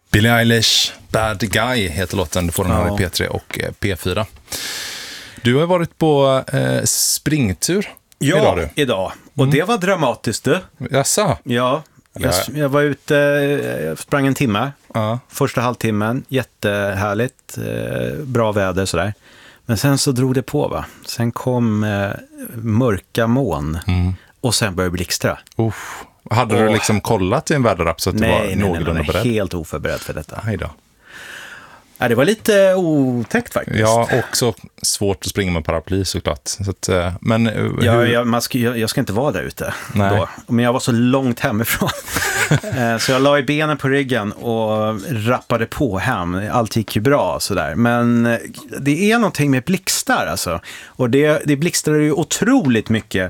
Billie Eilish, Bad Guy heter låten. Du får den här i P3 och P4. Du har varit på springtur idag. Och det var dramatiskt, du. Jaså? Ja, jag var ute, jag sprang en timme. Första halvtimmen, jättehärligt, bra väder sådär. Men sen så drog det på, va? Sen kom mörka moln och sen började blixtra. Hade du liksom kollat i en väderapp så att du var någorlunda beredd? Nej, helt oförberedd för detta. Hej då. Ja, det var lite otäckt faktiskt. Ja, också svårt att springa med paraply såklart. Så att, men, jag ska inte vara där ute då. Men jag var så långt hemifrån. Så jag la i benen på ryggen och rappade på hem. Allt gick ju bra sådär. Men det är någonting med blixtar alltså. Och det blixtrade ju otroligt mycket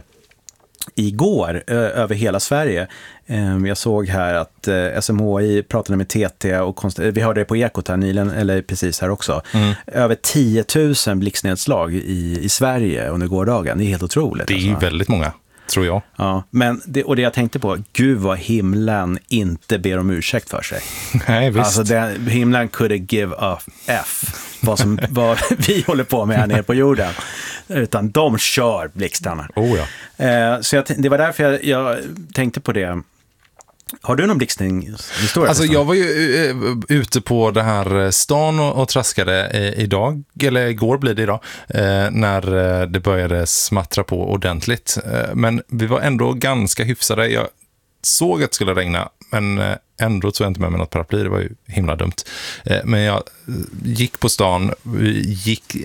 igår över hela Sverige. Jag såg här att SMHI pratade med TT och vi hörde det på Ekot här nyligen, eller precis här också. Över 10 000 blixtnedslag i Sverige under gårdagen. Det är helt otroligt. Det är ju väldigt många, tror jag. Ja, men det jag tänkte på, gud vad himlen inte ber om ursäkt för sig. Nej, visst. Alltså himlen could give a F vad vi håller på med här nere på jorden. Utan de kör blixtarna. Så det var därför jag tänkte på det. Har du någon blixtningshistoria? Alltså jag var ju ute på det här stan och traskade idag, eller igår blir det idag, när det började smattra på ordentligt. Men vi var ändå ganska hyfsade. Jag såg att det skulle regna, men ändå tog jag inte med mig något paraply. Det var ju himla dumt. Men jag gick på stan, gick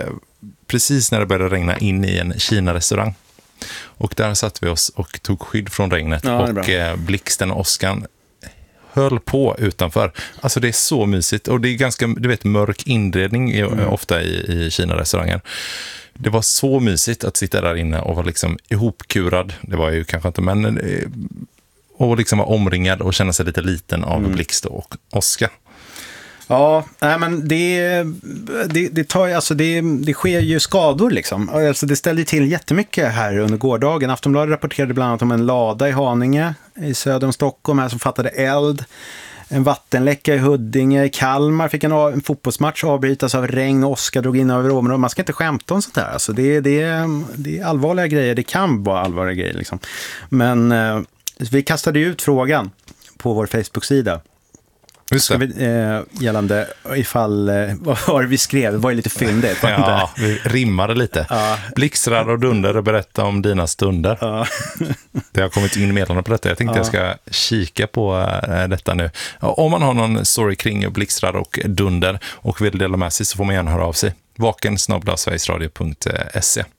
precis när det började regna in i en Kina-restaurang. Och där satt vi oss och tog skydd från regnet och blixten och åskan höll på utanför. Alltså det är så mysigt och det är ganska, du vet, mörk inredning ofta i Kina-restaurangen. Det var så mysigt att sitta där inne och vara liksom ihopkurad. Det var ju kanske inte, men och liksom vara omringad och känna sig lite liten av blixt och åska. Ja, nej, men det sker ju skador liksom. Alltså det ställde till jättemycket här under gårdagen. Aftonbladet rapporterade bland annat om en lada i Haninge i söder om Stockholm här som fattade eld. En vattenläcka i Huddinge. I Kalmar fick en fotbollsmatch avbrytas av regn och åska drog in över området. Man ska inte skämta om sånt här. Alltså det är allvarliga grejer. Det kan vara allvarliga grejer liksom. Men vi kastade ut frågan på vår Facebook-sida. Ska vi, gällande ifall vad vi skrev, det var ju lite fyndigt. Ja, vi rimmade lite. Blixtrar och dunder och berätta om dina stunder. Det har kommit in meddelanden på detta. Jag tänkte jag ska kika på detta nu. Om man har någon story kring blixtrar och dunder och vill dela med sig så får man gärna höra av sig. vaken@sverigesradio.se